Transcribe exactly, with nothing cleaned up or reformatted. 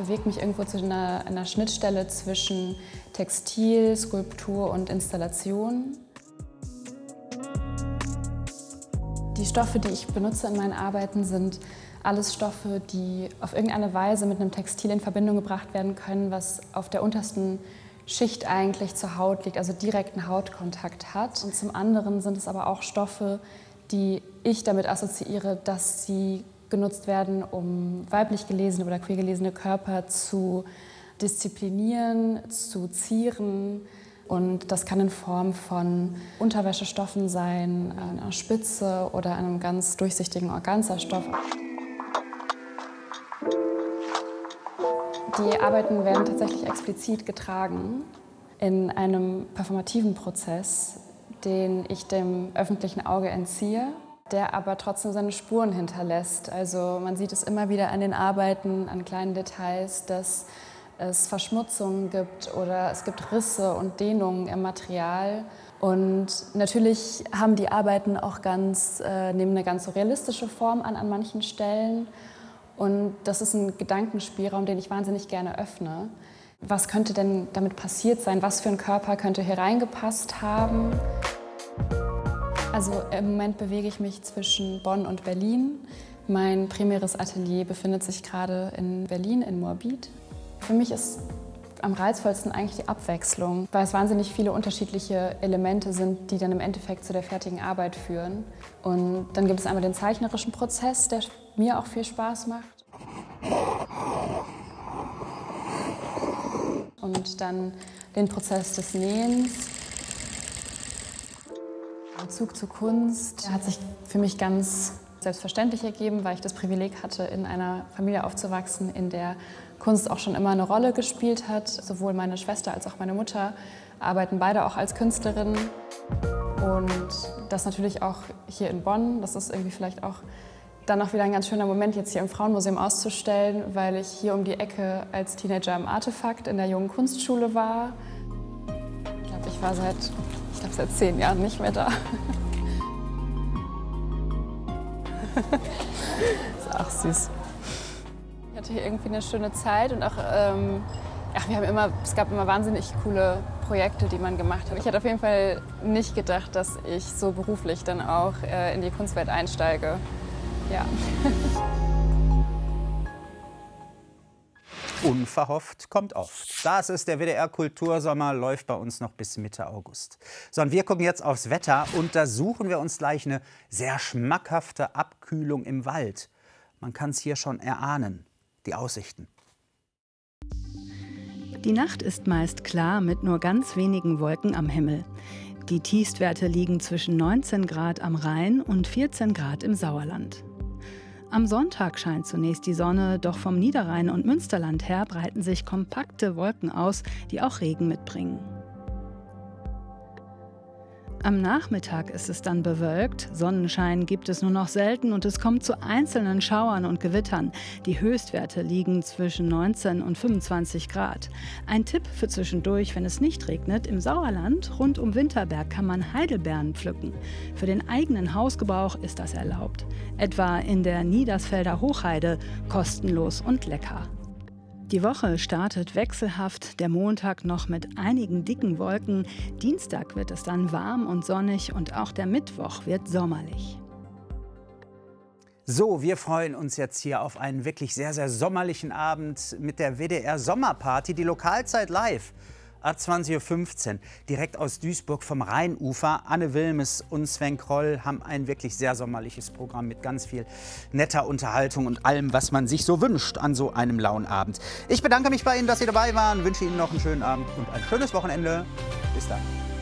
bewege mich irgendwo zu einer, einer Schnittstelle zwischen Textil, Skulptur und Installation. Die Stoffe, die ich benutze in meinen Arbeiten, sind alles Stoffe, die auf irgendeine Weise mit einem Textil in Verbindung gebracht werden können, was auf der untersten Schicht eigentlich zur Haut liegt, also direkten Hautkontakt hat. Und zum anderen sind es aber auch Stoffe, die ich damit assoziiere, dass sie genutzt werden, um weiblich gelesene oder queer gelesene Körper zu disziplinieren, zu zieren. Und das kann in Form von Unterwäschestoffen sein, einer Spitze oder einem ganz durchsichtigen Organza-Stoff. Die Arbeiten werden tatsächlich explizit getragen in einem performativen Prozess, den ich dem öffentlichen Auge entziehe, der aber trotzdem seine Spuren hinterlässt. Also man sieht es immer wieder an den Arbeiten, an kleinen Details, dass es Verschmutzungen gibt oder es gibt Risse und Dehnungen im Material. Und natürlich haben die Arbeiten auch ganz, äh, nehmen eine ganz so realistische Form an an manchen Stellen. Und das ist ein Gedankenspielraum, den ich wahnsinnig gerne öffne. Was könnte denn damit passiert sein? Was für ein Körper könnte hier reingepasst haben? Also im Moment bewege ich mich zwischen Bonn und Berlin. Mein primäres Atelier befindet sich gerade in Berlin, in Moabit. Für mich ist am reizvollsten eigentlich die Abwechslung, weil es wahnsinnig viele unterschiedliche Elemente sind, die dann im Endeffekt zu der fertigen Arbeit führen. Und dann gibt es einmal den zeichnerischen Prozess, der mir auch viel Spaß macht. Und dann den Prozess des Nähens. Der Bezug zur Kunst, der hat sich für mich ganz selbstverständlich ergeben, weil ich das Privileg hatte, in einer Familie aufzuwachsen, in der Kunst auch schon immer eine Rolle gespielt hat. Sowohl meine Schwester als auch meine Mutter arbeiten beide auch als Künstlerinnen. Und das natürlich auch hier in Bonn. Das ist irgendwie vielleicht auch dann auch wieder ein ganz schöner Moment, jetzt hier im Frauenmuseum auszustellen, weil ich hier um die Ecke als Teenager im Artefakt in der Jungen Kunstschule war. Ich glaube, ich war seit, ich glaube, seit zehn Jahren nicht mehr da. Ist auch süß. Ich hatte hier irgendwie eine schöne Zeit und auch, ähm, ach, wir haben immer, es gab immer wahnsinnig coole Projekte, die man gemacht hat. Ich hätte auf jeden Fall nicht gedacht, dass ich so beruflich dann auch äh, in die Kunstwelt einsteige. Ja. Unverhofft kommt oft. Das ist der W D R-Kultursommer, läuft bei uns noch bis Mitte August. So, und wir gucken jetzt aufs Wetter und da suchen wir uns gleich eine sehr schmackhafte Abkühlung im Wald. Man kann es hier schon erahnen, die Aussichten. Die Nacht ist meist klar mit nur ganz wenigen Wolken am Himmel. Die Tiefstwerte liegen zwischen neunzehn Grad am Rhein und vierzehn Grad im Sauerland. Am Sonntag scheint zunächst die Sonne, doch vom Niederrhein und Münsterland her breiten sich kompakte Wolken aus, die auch Regen mitbringen. Am Nachmittag ist es dann bewölkt, Sonnenschein gibt es nur noch selten und es kommt zu einzelnen Schauern und Gewittern. Die Höchstwerte liegen zwischen neunzehn und fünfundzwanzig Grad. Ein Tipp für zwischendurch, wenn es nicht regnet: Im Sauerland rund um Winterberg kann man Heidelbeeren pflücken. Für den eigenen Hausgebrauch ist das erlaubt. Etwa in der Niedersfelder Hochheide, kostenlos und lecker. Die Woche startet wechselhaft, der Montag noch mit einigen dicken Wolken. Dienstag wird es dann warm und sonnig und auch der Mittwoch wird sommerlich. So, wir freuen uns jetzt hier auf einen wirklich sehr, sehr sommerlichen Abend mit der W D R-Sommerparty, die Lokalzeit live. Ab zwanzig Uhr fünfzehn, direkt aus Duisburg vom Rheinufer. Anne Wilmes und Sven Kroll haben ein wirklich sehr sommerliches Programm mit ganz viel netter Unterhaltung und allem, was man sich so wünscht an so einem lauen Abend. Ich bedanke mich bei Ihnen, dass Sie dabei waren, wünsche Ihnen noch einen schönen Abend und ein schönes Wochenende. Bis dann.